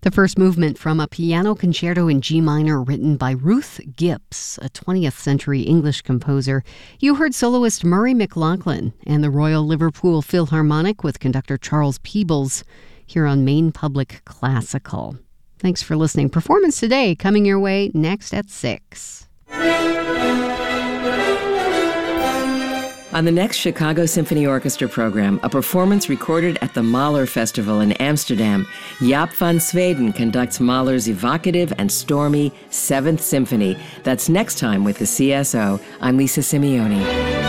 The first movement from a piano concerto in G minor written by Ruth Gibbs, a 20th century English composer. You heard soloist Murray McLaughlin and the Royal Liverpool Philharmonic with conductor Charles Peebles here on Maine Public Classical. Thanks for listening. Performance today coming your way next at 6. On the next Chicago Symphony Orchestra program, a performance recorded at the Mahler Festival in Amsterdam, Jaap van Zweden conducts Mahler's evocative and stormy Seventh Symphony. That's next time with the CSO. I'm Lisa Simeoni.